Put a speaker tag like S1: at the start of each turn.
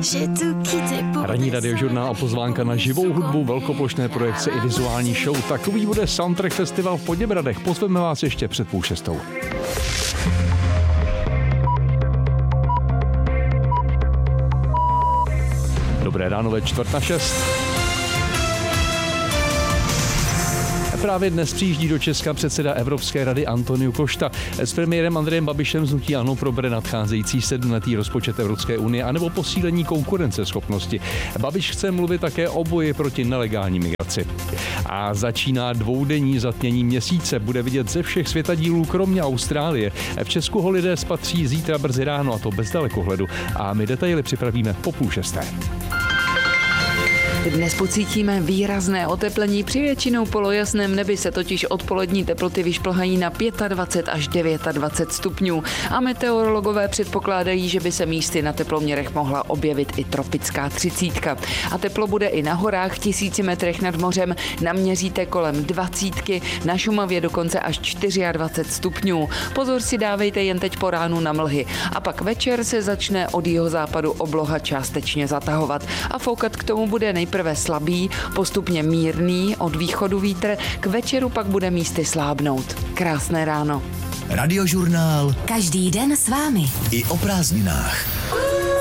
S1: Ranní radiožurnál a pozvánka na živou hudbu, velkoplošné projekce i vizuální show. Takový bude Soundtrack Festival v Poděbradech. Pozveme vás ještě před 5:30. Dobré ráno ve 5:45. Právě dnes přijíždí do Česka předseda Evropské rady Antonio Costa. S premiérem Andrejem Babišem z hnutí ANO probere nadcházející 7letý rozpočet Evropské unie anebo posílení konkurenceschopnosti. Babiš chce mluvit také o boji proti nelegální migraci. A začíná dvoudenní zatmění měsíce. Bude vidět ze všech světadílů, kromě Austrálie. V Česku ho lidé spatří zítra brzy ráno, a to bez dalekohledu. A my detaily připravíme po 5:30.
S2: Dnes pocítíme výrazné oteplení, při většinou polojasném nebi se totiž odpolední teploty vyšplhají na 25 až 29 stupňů a meteorologové předpokládají, že by se místy na teploměrech mohla objevit i tropická 30. A teplo bude i na horách, 1000 metrech nad mořem, naměříte kolem 20, na Šumavě dokonce až 24 stupňů. Pozor si dávejte jen teď po ránu na mlhy. A pak večer se začne od jihozápadu obloha částečně zatahovat a foukat k tomu bude nejprve slabý, postupně mírný, od východu vítr, k večeru pak bude místy slábnout. Krásné ráno.
S3: Radiožurnál.
S4: Každý den s vámi.
S3: I o prázdninách.